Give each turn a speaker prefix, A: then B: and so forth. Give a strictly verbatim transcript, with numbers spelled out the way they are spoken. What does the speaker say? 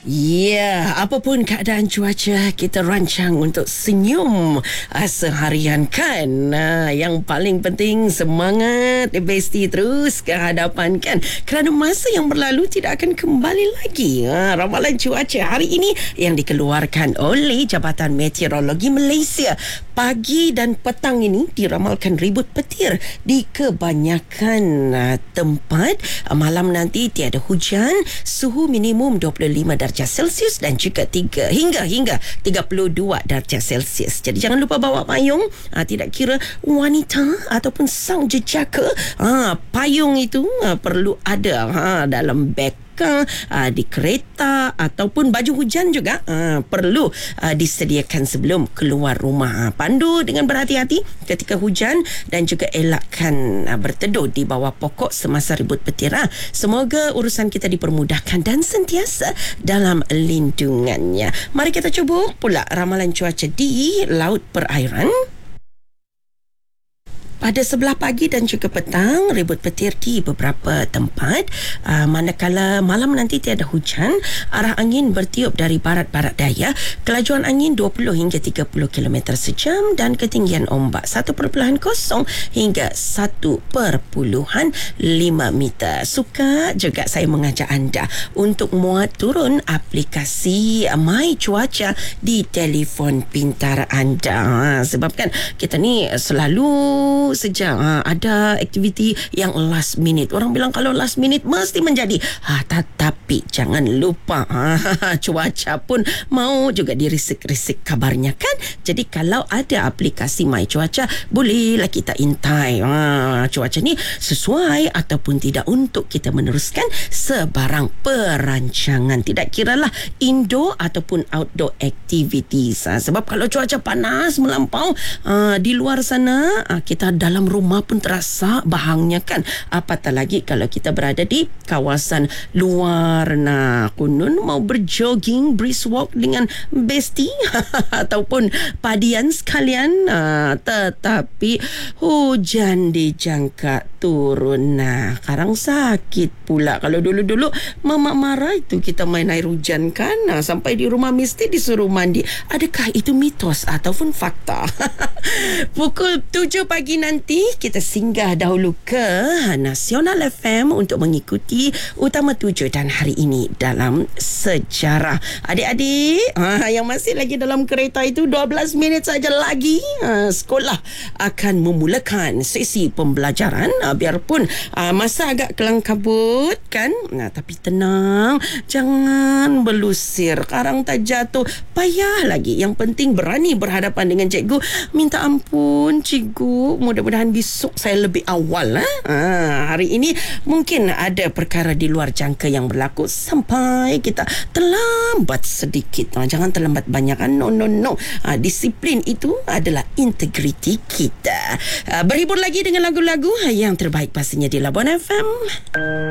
A: Ya, apapun keadaan cuaca, kita rancang untuk senyum uh, seharian kan. Uh, yang paling penting semangat, besti terus ke hadapan kan. Kerana masa yang berlalu tidak akan kembali lagi. Uh, ramalan cuaca hari ini yang dikeluarkan oleh Jabatan Meteorologi Malaysia. Pagi dan petang ini diramalkan ribut petir di kebanyakan uh, tempat. Uh, malam nanti tiada hujan, suhu minimum dua puluh lima darjah Celsius dan juga tiga hingga hingga tiga puluh dua darjah Celsius. Jadi jangan lupa bawa payung. Ha, tidak kira wanita ataupun sang jejaka, ha, payung itu ha, perlu ada ha, dalam beg Uh, di kereta ataupun baju hujan juga uh, perlu uh, disediakan sebelum keluar rumah. Uh, pandu dengan berhati-hati ketika hujan dan juga elakkan uh, berteduh di bawah pokok semasa ribut petir. Uh. Semoga urusan kita dipermudahkan dan sentiasa dalam lindungannya. Mari kita cuba pula ramalan cuaca di laut perairan. Pada sebelah pagi dan juga petang, ribut petir di beberapa tempat. Uh, manakala malam nanti tiada hujan, arah angin bertiup dari barat-barat daya, kelajuan angin dua puluh hingga tiga puluh kilometer sejam dan ketinggian ombak satu perpuluhan kosong hingga satu perpuluhan lima meter. Suka juga saya mengajak anda untuk muat turun aplikasi My Cuaca di telefon pintar anda. Ha, sebab kan kita ni selalu sejak ha, ada aktiviti yang last minute. Orang bilang kalau last minute mesti menjadi. Ha, tetapi jangan lupa ha, cuaca pun mau juga dirisik-risik kabarnya kan. Jadi kalau ada aplikasi My Cuaca, bolehlah kita intai ha, cuaca ni sesuai ataupun tidak untuk kita meneruskan sebarang perancangan. Tidak kiralah indoor ataupun outdoor activities. Ha, sebab kalau cuaca panas melampau ha, di luar sana ha, kita dalam rumah pun terasa bahangnya kan. Apatah lagi kalau kita berada di kawasan luar. Nah, kunun mau berjogging, brisk walk dengan besti ataupun padian sekalian. Nah, tetapi hujan dijangka turun. Nah, sekarang sakit pula. Kalau dulu-dulu mama marah itu kita main air hujan kan. Nah, sampai di rumah mesti disuruh mandi. Adakah itu mitos ataupun fakta? Pukul tujuh pagi nanti kita singgah dahulu ke Nasional F M untuk mengikuti Utama tujuh dan hari ini dalam sejarah. Adik-adik ha, yang masih lagi dalam kereta itu, dua belas minit saja lagi ha, sekolah akan memulakan sesi pembelajaran. Ha, biarpun ha, masa agak kelang kabut kan, nah, tapi tenang, jangan berlusir, karang tak jatuh, payah lagi. Yang penting berani berhadapan dengan cikgu. Minta ampun cikgu, mudah-mudahan besok saya lebih awal. Ha? Ha, hari ini mungkin ada perkara di luar jangka yang berlaku sampai kita terlambat sedikit. Ha, jangan terlambat banyak. Ha? No, no, no. Ha, disiplin itu adalah integriti kita. Ha, berhibur lagi dengan lagu-lagu yang terbaik pastinya di Labuan F M.